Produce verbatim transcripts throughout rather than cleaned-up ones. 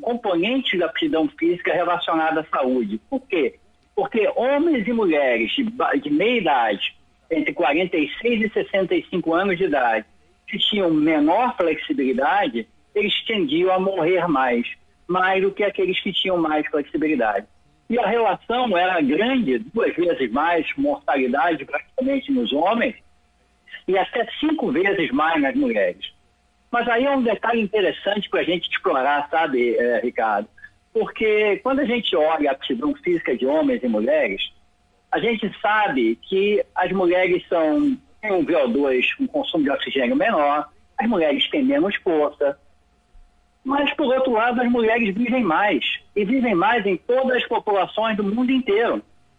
componente da aptidão física relacionado à saúde. Por quê? Porque homens e mulheres de, de meia idade, entre quarenta e seis e sessenta e cinco anos de idade, que tinham menor flexibilidade, eles tendiam a morrer mais, mais do que aqueles que tinham mais flexibilidade. E a relação era grande, duas vezes mais mortalidade praticamente nos homens e até cinco vezes mais nas mulheres. Mas aí é um detalhe interessante para a gente explorar, sabe, é, Ricardo? Porque quando a gente olha a aptidão física de homens e mulheres, a gente sabe que as mulheres são, têm um V O dois, um consumo de oxigênio menor, as mulheres têm menos força, mas, por outro lado, as mulheres vivem mais, e vivem mais em todas as populações do mundo inteiro.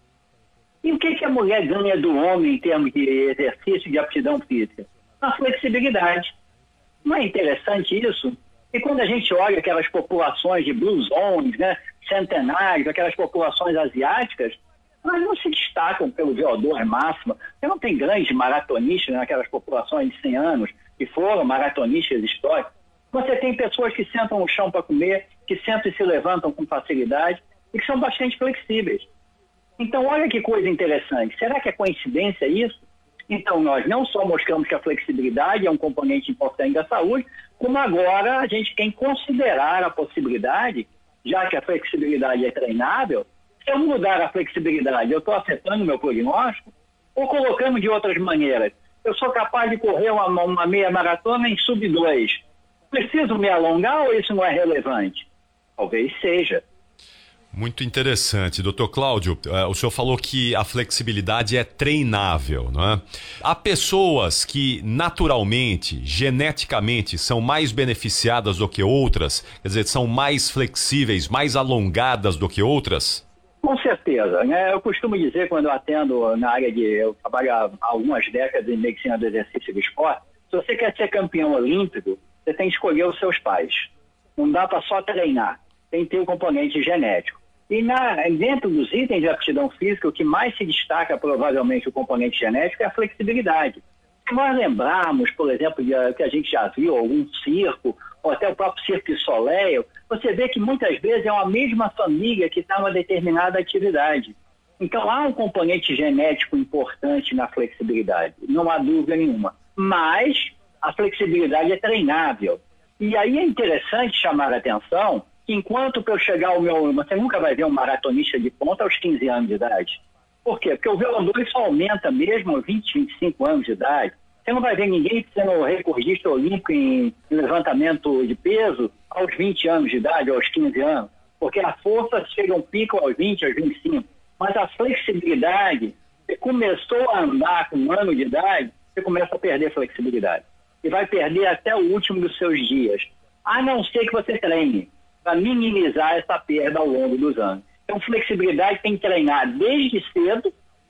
E o que, que a mulher ganha do homem em termos de exercício de aptidão física? A flexibilidade. Não é interessante isso? E quando a gente olha aquelas populações de blue zones, né, centenários, aquelas populações asiáticas, elas não se destacam pelo V O dois máximo. Você não tem grandes maratonistas naquelas populações de cem anos, que foram maratonistas históricos. Você tem pessoas que sentam no chão para comer, que sentam e se levantam com facilidade e que são bastante flexíveis. Então, olha que coisa interessante. Será que é coincidência isso? Então, nós não só mostramos que a flexibilidade é um componente importante da saúde, como agora a gente tem que considerar a possibilidade, já que a flexibilidade é treinável, se eu mudar a flexibilidade, eu estou afetando o meu prognóstico? Ou colocando de outras maneiras? Eu sou capaz de correr uma, uma meia maratona em sub dois. Preciso me alongar ou isso não é relevante? Talvez seja. Muito interessante. doutor Cláudio, o senhor falou que a flexibilidade é treinável, não é? Há pessoas que naturalmente, geneticamente, são mais beneficiadas do que outras? Quer dizer, são mais flexíveis, mais alongadas do que outras? Com certeza, né? Eu costumo dizer, quando eu atendo na área de... Eu trabalho há algumas décadas em medicina do exercício e do esporte. Se você quer ser campeão olímpico, você tem que escolher os seus pais. Não dá para só treinar. Tem que ter o componente genético. E na, dentro dos itens de aptidão física, o que mais se destaca provavelmente o componente genético é a flexibilidade. Se nós lembrarmos, por exemplo, de, que a gente já viu algum circo, ou até o próprio Cirque du Soleil, você vê que muitas vezes é uma mesma família que está em uma determinada atividade. Então há um componente genético importante na flexibilidade, não há dúvida nenhuma. Mas a flexibilidade é treinável. E aí é interessante chamar a atenção que enquanto para eu chegar ao meu... Você nunca vai ver um maratonista de ponta aos quinze anos de idade. Por quê? Porque o V O dois só aumenta mesmo aos vinte, vinte e cinco anos de idade. Você não vai ver ninguém sendo recordista olímpico em levantamento de peso aos vinte anos de idade, aos quinze anos. Porque a força chega a um pico aos vinte, aos vinte e cinco. Mas a flexibilidade, você começou a andar com um ano de idade, você começa a perder flexibilidade. E vai perder até o último dos seus dias. A não ser que você treine para minimizar essa perda ao longo dos anos. Então, flexibilidade tem que treinar desde cedo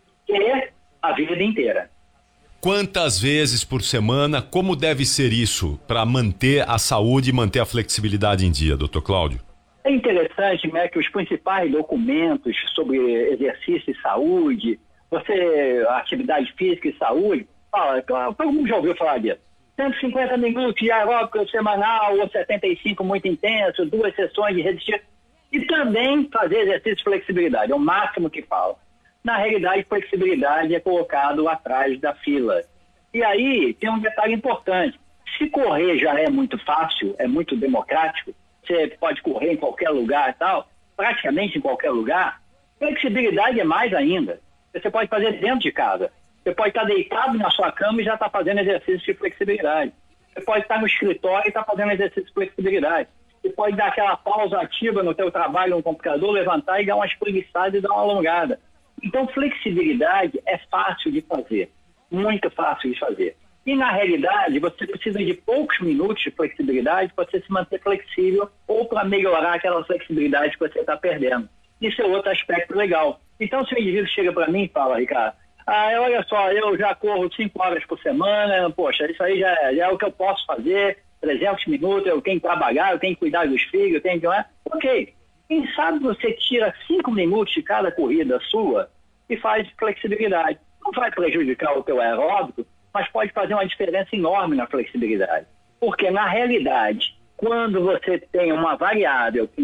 e a vida inteira. Quantas vezes por semana? Como deve ser isso para manter a saúde e manter a flexibilidade em dia, doutor Cláudio? É interessante, né, que os principais documentos sobre exercício e saúde, você, atividade física e saúde, fala, todo mundo já ouviu falar disso. cento e cinquenta minutos de aeróbico semanal ou setenta e cinco muito intenso, duas sessões de resistir. E também fazer exercício de flexibilidade, é o máximo que fala. Na realidade, flexibilidade é colocado atrás da fila. E aí tem um detalhe importante. Se correr já é muito fácil, é muito democrático, você pode correr em qualquer lugar e tal, praticamente em qualquer lugar, flexibilidade é mais ainda. Você pode fazer dentro de casa. Você pode estar deitado na sua cama e já está fazendo exercício de flexibilidade. Você pode estar no escritório e estar fazendo exercício de flexibilidade. Você pode dar aquela pausa ativa no teu trabalho no computador, levantar e dar uma espreguiçada e dar uma alongada. Então, flexibilidade é fácil de fazer, muito fácil de fazer. E, na realidade, você precisa de poucos minutos de flexibilidade para você se manter flexível ou para melhorar aquela flexibilidade que você está perdendo. Isso é outro aspecto legal. Então, se o indivíduo chega para mim e fala, Ricardo, ah, olha só, eu já corro cinco horas por semana, poxa, isso aí já é, já é o que eu posso fazer, trezentos minutos, eu tenho que trabalhar, eu tenho que cuidar dos filhos, eu tenho que... Ok, quem sabe você tira cinco minutos de cada corrida sua e faz flexibilidade. Não vai prejudicar o teu aeróbico, mas pode fazer uma diferença enorme na flexibilidade. Porque, na realidade, quando você tem uma variável